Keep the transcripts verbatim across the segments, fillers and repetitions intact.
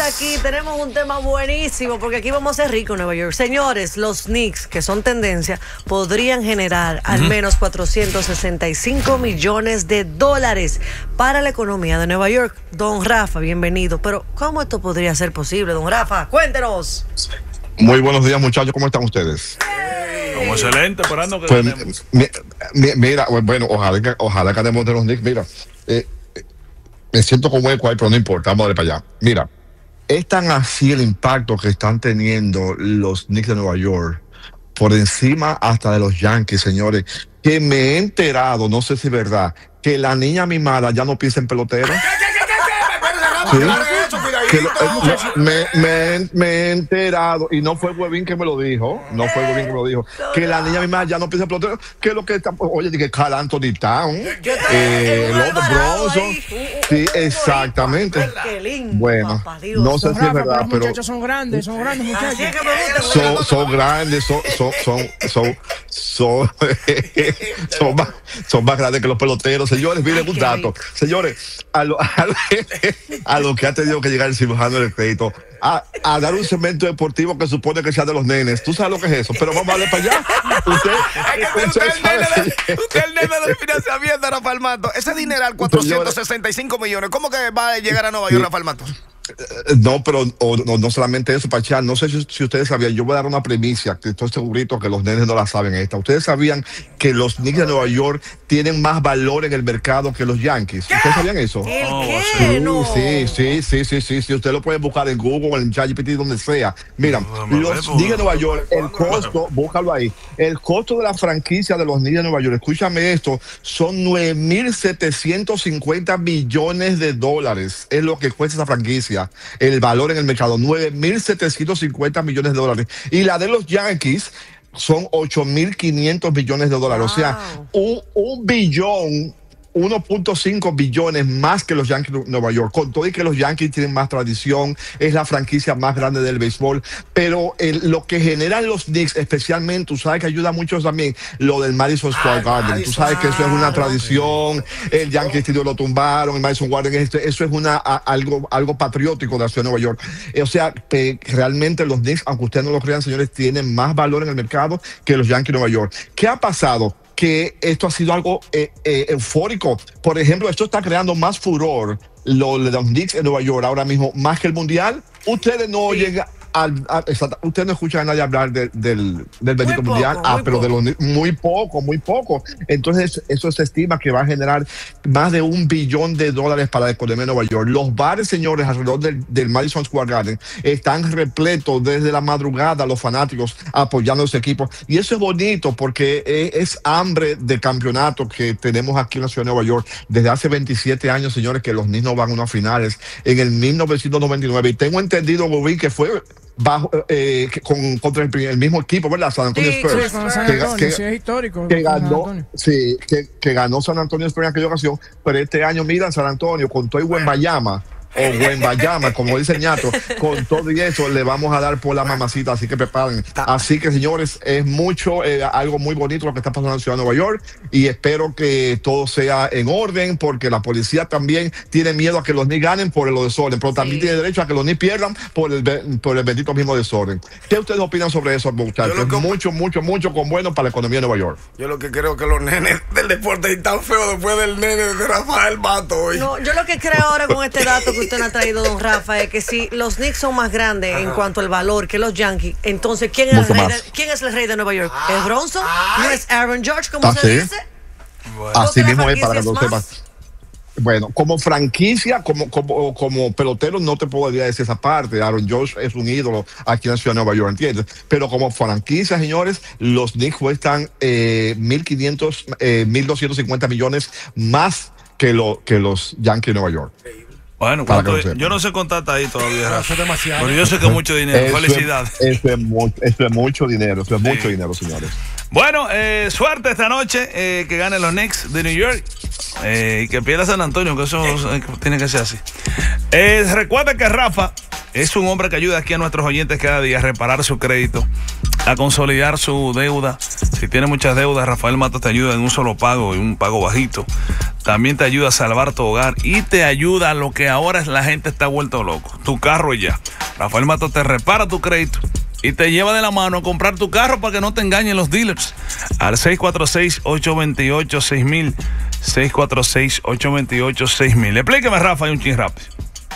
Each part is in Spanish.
aquí, tenemos un tema buenísimo, porque aquí vamos a ser ricos en Nueva York. Señores, los Knicks, que son tendencia, podrían generar al uh-huh. menos cuatrocientos sesenta y cinco millones de dólares para la economía de Nueva York. Don Rafa, bienvenido. Pero, ¿cómo esto podría ser posible, don Rafa? Cuéntenos. Muy buenos días, muchachos. ¿Cómo están ustedes? Como excelente, esperando que pues, mi, mi, mira, bueno, ojalá que, ojalá que ganemos de los Knicks. Mira, eh, me siento como eco ahí, pero no importa, vamos a ver para allá. Mira, es tan así el impacto que están teniendo los Knicks de Nueva York, por encima hasta de los Yankees, señores, que me he enterado, no sé si es verdad, que la niña mimada ya no piensa en pelotero. ¿Sí? Que lo, eh, me, me, me he enterado, y no fue Huevín que me lo dijo, no fue Huevín que me lo dijo, que la niña misma ya no piensa en pelotero, que es lo que está, oye, que Carl Anthony Town, eh, el otro Bronson, sí, exactamente. Bueno, no sé si es verdad, los pero muchachos son grandes, son grandes muchachos. Son, son grandes, son, son, son, son, son, son, más, son más grandes que los peloteros, señores. Miren un dato, señores, a lo, a lo, a lo que ha tenido que llegar el cirujano del crédito a, a dar un segmento deportivo que supone que sea de los nenes. ¿Tú sabes lo que es eso? Pero vamos a darle para allá. Usted, es que usted, usted, el nene de, usted el nene del financiamiento, Rafael Matos. Ese dineral, cuatrocientos sesenta y cinco millones, ¿cómo que va a llegar a Nueva York, Rafael Matos? No, pero o, no, no solamente eso, Pachá, no sé si, si ustedes sabían, yo voy a dar una premisa, que estoy segurito que los nenes no la saben esta. ¿Ustedes sabían que los Knicks de Nueva York tienen más valor en el mercado que los Yankees? ¿Qué? ¿Ustedes sabían eso? ¿El qué? No. Sí, sí, sí, sí, sí, sí, usted lo puede buscar en Google, en ChatGPT, donde sea. Mira, no, los Knicks de Nueva York, el costo, búscalo ahí, el costo de la franquicia de los Knicks de Nueva York, escúchame esto, son nueve mil setecientos cincuenta millones de dólares, es lo que cuesta esa franquicia. El valor en el mercado, nueve mil setecientos cincuenta millones de dólares. Y la de los Yankees son ocho mil quinientos millones de dólares. Wow. O sea, un, un billón, uno punto cinco billones más que los Yankees de Nueva York. Con todo y que los Yankees tienen más tradición, es la franquicia más grande del béisbol, pero el, lo que generan los Knicks, especialmente, tú sabes que ayuda mucho también lo del Madison Square ah, Garden. Madison. Tú sabes que eso es una tradición. El Yankee Stadium lo tumbaron, el Madison Garden, eso es una, a, algo, algo patriótico de la ciudad de Nueva York. O sea, que realmente los Knicks, aunque ustedes no lo crean, señores, tienen más valor en el mercado que los Yankees de Nueva York. ¿Qué ha pasado? Que esto ha sido algo eh, eh, eufórico. Por ejemplo, esto está creando más furor, lo de los Knicks en Nueva York ahora mismo, más que el Mundial. Ustedes no sí. llegan al, a, ustedes no escuchan a nadie hablar de, del, del bendito muy Mundial, poco, ah, muy pero poco. de los muy poco, muy poco. Entonces, eso se estima que va a generar más de un billón de dólares para la economía de Nueva York. Los bares, señores, alrededor del, del Madison Square Garden están repletos desde la madrugada, los fanáticos apoyando a ese equipo. Y eso es bonito porque es, es hambre de campeonato que tenemos aquí en la ciudad de Nueva York desde hace veintisiete años, señores, que los Knicks no van a unas finales en el mil novecientos noventa y nueve. Y tengo entendido, Bobby, que fue bajo eh, con, contra el, el mismo equipo, ¿verdad? San Antonio sí, Spurs. Sí, con San que, Antonio, que, sí, es histórico. Que ganó, sí, que, que ganó San Antonio Spurs en aquella ocasión, pero este año, mira, San Antonio, con todo y Wembayama, o Wembayama, como dice Ñato, con todo y eso le vamos a dar por la mamacita, así que preparen. Así que, señores, es mucho, eh, algo muy bonito lo que está pasando en la ciudad de Nueva York, y espero que todo sea en orden, porque la policía también tiene miedo a que los Knicks ganen por el desorden, pero también sí. tiene derecho a que los Knicks pierdan por el, por el bendito mismo desorden. ¿Qué ustedes opinan sobre eso, muchachos? Es mucho, mucho, mucho con bueno para la economía de Nueva York. Yo lo que creo que los nenes del deporte están feos después del nene de Rafael Matos hoy. No, yo lo que creo ahora con este dato que usted nos ha traído, don Rafa, es que si los Knicks son más grandes Ajá. en cuanto al valor que los Yankees, entonces ¿quién es, el rey, de, ¿quién es el rey de Nueva York? Ah, ¿Es Bronson? ay. ¿No es Aaron George, como ¿Ah, se sí? dice? Bueno. Así mismo es, para que lo más? sepas. Bueno, como franquicia, como, como, como pelotero, no te podría decir esa parte. Aaron George es un ídolo aquí en la ciudad de Nueva York, ¿entiendes? Pero como franquicia, señores, los Knicks cuestan eh, mil quinientos, eh, mil doscientos cincuenta millones más que, lo, que los Yankees de Nueva York. Bueno, ¿cuánto, yo no sé contar ahí todavía, Rafa, pero yo sé que es mucho dinero. Eso Felicidades. Es, eso, es mu eso es mucho dinero, eso es sí. mucho dinero, señores. Bueno, eh, suerte esta noche, eh, que ganen los Knicks de New York eh, y que pierda San Antonio, que eso eh, tiene que ser así. Eh, recuerda que Rafa es un hombre que ayuda aquí a nuestros oyentes cada día a reparar su crédito, a consolidar su deuda. Si tiene muchas deudas, Rafael Matos te ayuda en un solo pago y un pago bajito. también te ayuda a salvar tu hogar y te ayuda a lo que ahora la gente está vuelto loco. Tu carro ya. Rafael Matos te repara tu crédito y te lleva de la mano a comprar tu carro para que no te engañen los dealers. Al seis cuatro seis, ocho dos ocho, seis mil. seis cuatro seis, ocho dos ocho, seis mil. Explíqueme, Rafa, un chin rápido.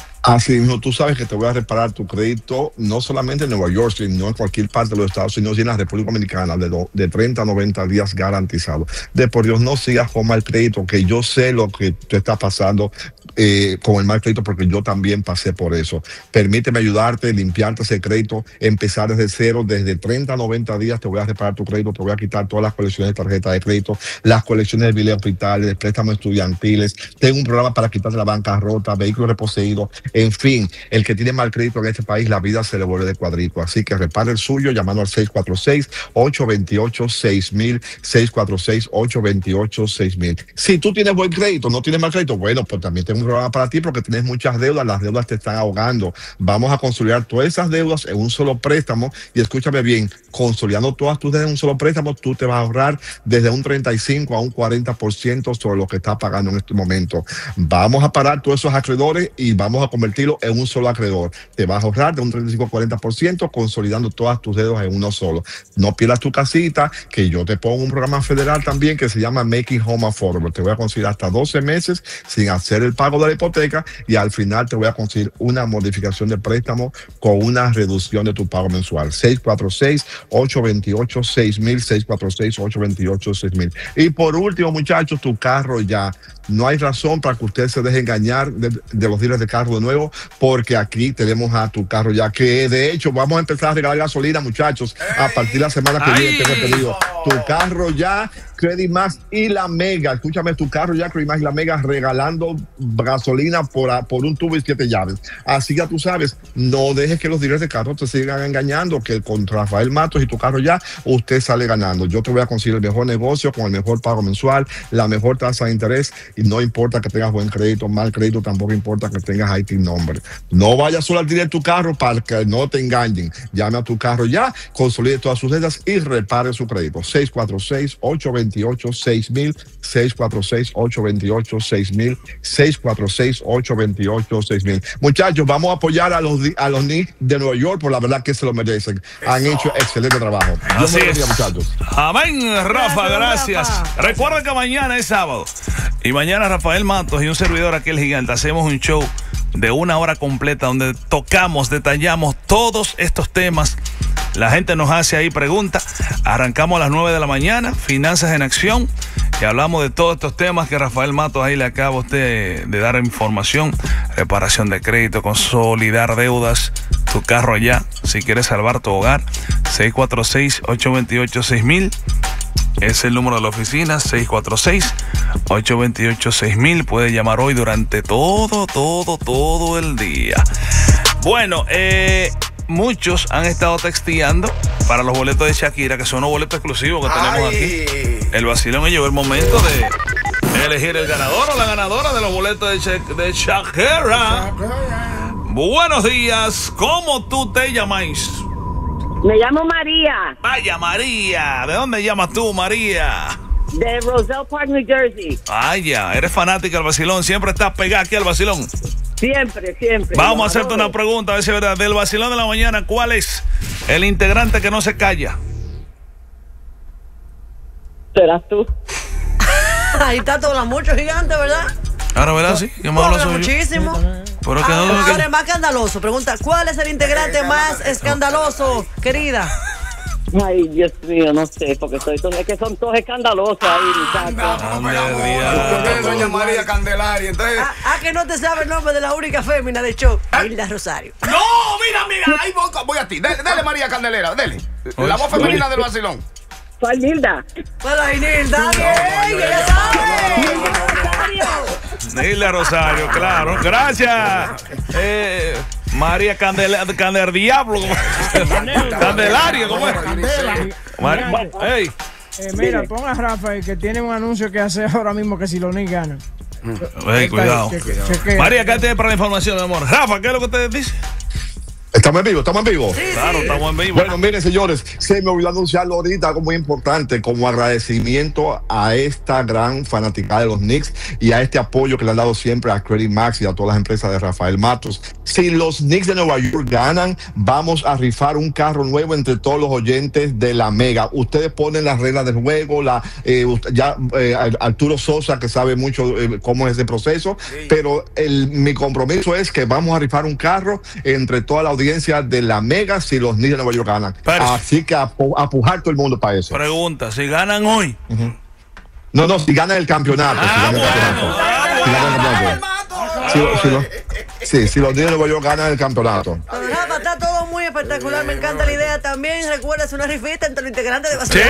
Así mismo, tú sabes que te voy a reparar tu crédito, no solamente en Nueva York, sino en cualquier parte de los Estados Unidos y en la República Dominicana, de, do, de treinta a noventa días garantizado. De por Dios, no sigas con mal crédito, que yo sé lo que te está pasando eh, con el mal crédito, porque yo también pasé por eso. Permíteme ayudarte, limpiarte ese crédito, empezar desde cero, desde treinta a noventa días te voy a reparar tu crédito, te voy a quitar todas las colecciones de tarjeta de crédito, las colecciones de biles hospitales, de préstamos estudiantiles. Tengo un programa para quitarte la bancarrota, vehículos reposeídos. En fin, el que tiene mal crédito en este país, la vida se le vuelve de cuadrito. Así que repare el suyo llamando al seis cuatro seis, ocho dos ocho, seis mil, seis cuatro seis, ocho dos ocho, seis mil. Si tú tienes buen crédito, no tienes mal crédito, bueno, pues también tengo un programa para ti porque tienes muchas deudas, las deudas te están ahogando. Vamos a consolidar todas esas deudas en un solo préstamo y escúchame bien, consolidando todas tus deudas en un solo préstamo, tú te vas a ahorrar desde un treinta y cinco a un cuarenta por ciento sobre lo que estás pagando en este momento. Vamos a parar todos esos acreedores y vamos a convertirlo en un solo acreedor. Te vas a ahorrar de un treinta y cinco a cuarenta por ciento consolidando todas tus deudas en uno solo. No pierdas tu casita, que yo te pongo un programa federal también que se llama Making Home Affordable. Te voy a conseguir hasta doce meses sin hacer el pago de la hipoteca y al final te voy a conseguir una modificación de préstamo con una reducción de tu pago mensual. seis cuatro seis, ocho dos ocho, seis mil, seis cuatro seis, ocho dos ocho, seis mil. Y por último, muchachos, tu carro ya. No hay razón para que usted se deje engañar de, de los dealers de carro de nuevo, porque aquí tenemos a tu carro ya, que de hecho vamos a empezar a regalar gasolina, muchachos, a partir de la semana que viene. Tengo pedido tu carro ya, Credit Max y la Mega. Escúchame, tu carro ya, Credit Max y la Mega regalando gasolina por, a, por un tubo y siete llaves. Así ya tú sabes, no dejes que los dealers de carro te sigan engañando, que con Rafael Matos y tu carro ya, usted sale ganando. Yo te voy a conseguir el mejor negocio con el mejor pago mensual, la mejor tasa de interés. Y no importa que tengas buen crédito, mal crédito, tampoco importa que tengas I T number. No vayas solo a alquilar tu carro para que no te engañen. Llame a tu carro ya, consolide todas sus deudas y repare su crédito. seis cuatro seis, ocho dos ocho, seis mil, seis cuatro seis, ocho dos ocho, seis mil, seis cuatro seis, ocho dos ocho, seis mil. Muchachos, vamos a apoyar a los, a los Knicks de Nueva York, por la verdad que se lo merecen. Han hecho excelente trabajo. Así es. Muchachos. Amén, Rafa, gracias. gracias. Recuerda que mañana es sábado. Y mañana Rafael Matos y un servidor aquí el Gigante hacemos un show de una hora completa donde tocamos, detallamos todos estos temas. La gente nos hace ahí preguntas. Arrancamos a las nueve de la mañana, Finanzas en Acción, y hablamos de todos estos temas que Rafael Matos ahí le acaba a usted de dar información. Reparación de crédito, consolidar deudas, tu carro allá, si quieres salvar tu hogar. seis cuatro seis, ocho dos ocho, seis mil. Es el número de la oficina, seis cuatro seis, ocho dos ocho, seis mil. Puede llamar hoy durante todo, todo, todo el día. Bueno, eh, muchos han estado texteando para los boletos de Shakira, que son los boletos exclusivos que tenemos Ay. aquí. El vacilón me llegó el momento de elegir el ganador o la ganadora de los boletos de, Sha- de Shakira. Buenos días, ¿cómo tú te llamáis? Me llamo María, Vaya, María. ¿De dónde llamas tú, María? de Roselle Park, New Jersey. Vaya, eres fanática del vacilón. Siempre estás pegada aquí al vacilón. Siempre, siempre. Vamos Lo a hacerte adoro. una pregunta, a ver si es verdad. Del vacilón de la mañana, ¿cuál es el integrante que no se calla? ¿Serás tú? Ahí está todo mucho Gigante, ¿verdad? Ahora, ¿verdad? Sí, que más habla Habla soy yo. muchísimo. Pero que no, Ah, que- ahora es más escandaloso. Pregunta, ¿cuál es el integrante más escandaloso, querida? Ay, Dios mío, no sé, porque soy todo, es que son todos escandalosos ahí, muchachos. Ande, Usted diablo. doña María Candelaria, entonces... Ah, ah, que no te sabe el nombre de la única fémina del show, Hilda Rosario. No, mira, mira, ahí voy, voy a ti. Dele, dele, María Candelera, dele. La voz femenina del vacilón. ¿Cuál Hilda? Bueno, Hilda, bien, que ya sabe. Hilda Rosario, claro. Gracias. Eh, María Candela, Candel Diablo. Candelario, ¿cómo es? Mar- Ey. Eh, mira, pon a Rafael que tiene un anuncio que hacer ahora mismo que si los Knicks ganan. Ey, cuidado. Cheque- chequea. María, acá te para la información, mi amor. Rafa, ¿qué es lo que te dice? Estamos en vivo, estamos en vivo. Sí, Claro, sí. estamos en vivo. Bueno, miren, señores, se me olvidó anunciarlo ahorita, algo muy importante, como agradecimiento a esta gran fanaticada de los Knicks y a este apoyo que le han dado siempre a Credit Max y a todas las empresas de Rafael Matos. Si los Knicks de Nueva York ganan, vamos a rifar un carro nuevo entre todos los oyentes de la Mega. Ustedes ponen las reglas del juego, la eh, ya eh, Arturo Sosa, que sabe mucho eh, cómo es ese proceso, sí. Pero el, mi compromiso es que vamos a rifar un carro entre toda la audiencia de la Mega si los Knicks de Nueva York ganan. Pero, así que a, a pujar todo el mundo para eso. Pregunta, si ganan hoy. Uh-huh. No, no, si ganan el campeonato. Ah, si ganan bueno, el campeonato. ah, Si ganan el campeonato. Si, si, lo, sí, si los Knicks de Nueva York ganan el campeonato. Pero, Rafa, está todo muy espectacular, me encanta la idea. También recuerda hacer una rifita entre los integrantes de Vacilón. Sí.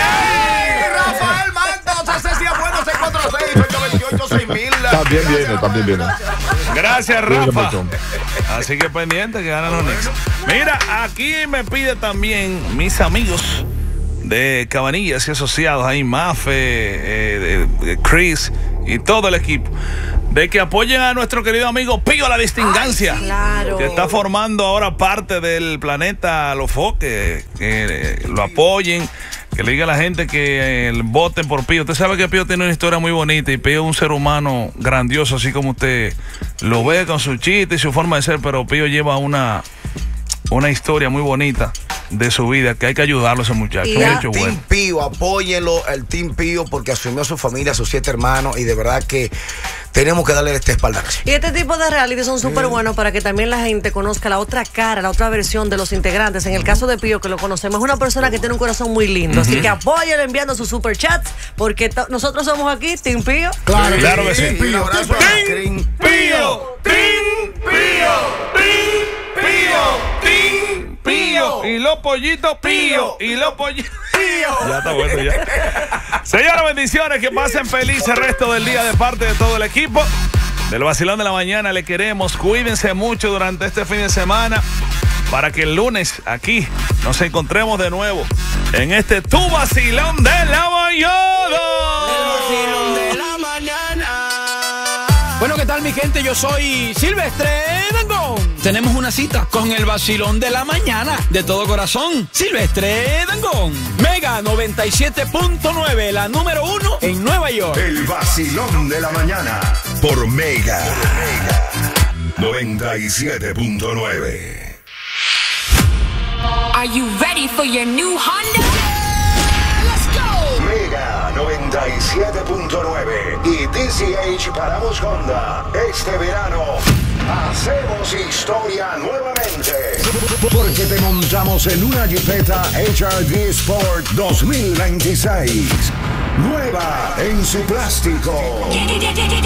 Rafael Matos, ese sí es bueno, seis cuatro seis, ocho veintiocho, seis mil. También viene, también viene. Gracias, Rafa. Así que pendiente que ganan los Knicks. Mira, aquí me pide también mis amigos de Cabanillas y Asociados, ahí Mafe, eh, de, de Chris y todo el equipo, de que apoyen a nuestro querido amigo Pío La Distingancia. Ay, claro. Que está formando ahora parte del planeta Lofoque, que, que eh, lo apoyen, que le diga a la gente que eh, voten por Pío. Usted sabe que Pío tiene una historia muy bonita y Pío es un ser humano grandioso, así como usted lo ve con su chiste y su forma de ser, pero Pío lleva una, una historia muy bonita de su vida, que hay que ayudarlo a ese muchacho. Y un a- hecho Team bueno. Pío, apóyenlo, el Team Pío, porque asumió a su familia, a sus siete hermanos, y de verdad que tenemos que darle este espaldarazo. Y este tipo de reality son súper buenos para que también la gente conozca la otra cara, la otra versión de los integrantes. En el caso de Pío, que lo conocemos, es una persona que tiene un corazón muy lindo. Así que apóyenlo enviando sus super chats, porque to- nosotros somos aquí, Team Pío. Claro, claro que sí. Un abrazo a Crin. Pío, Team Pío, Team Pío, Team Pío. Y los pollitos Pío, y los pollitos Pío. Ya está bueno ya. Señoras, bendiciones, que pasen feliz el resto del día de parte de todo el equipo del Vacilón de la Mañana. Le queremos, cuídense mucho durante este fin de semana para que el lunes aquí nos encontremos de nuevo en este Tu Vacilón de la Mañana. Bueno, ¿qué tal, mi gente? Yo soy Silvestre Dangond. Tenemos una cita con el Vacilón de la Mañana. De todo corazón, Silvestre Dangond. Mega noventa y siete punto nueve, la número uno en Nueva York. El Vacilón de la Mañana por Mega noventa y siete punto nueve. Are you ready for your new Honda? Let's go! Mega noventa y siete punto nueve y D C H Paramos Honda. Este verano hacemos historia nuevamente. Porque te montamos en una Jeepeta H R V Sport dos mil veintiséis. Nueva en su plástico.